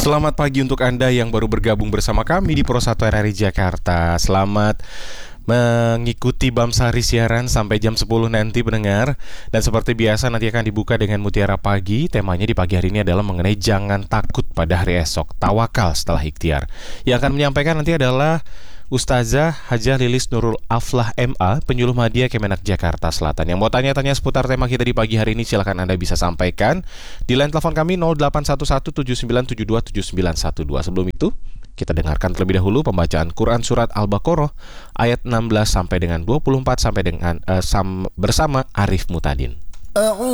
Selamat pagi untuk Anda yang baru bergabung bersama kami di Pro 1 RRI Jakarta. Selamat mengikuti Bamsari siaran sampai jam 10 nanti pendengar. Dan seperti biasa nanti akan dibuka dengan Mutiara Pagi. Temanya di pagi hari ini adalah mengenai jangan takut pada hari esok, tawakal setelah ikhtiar. Yang akan menyampaikan nanti adalah Ustazah Hajah Lilis Nurul Aflah MA, penyuluh Madya Kemenak Jakarta Selatan. Yang mau tanya-tanya seputar tema kita di pagi hari ini, silakan Anda bisa sampaikan di line telepon kami 081179727912. Sebelum itu, kita dengarkan terlebih dahulu pembacaan Quran Surat Al-Baqarah ayat 16 sampai dengan 24 sampai dengan bersama Arif Mutadin.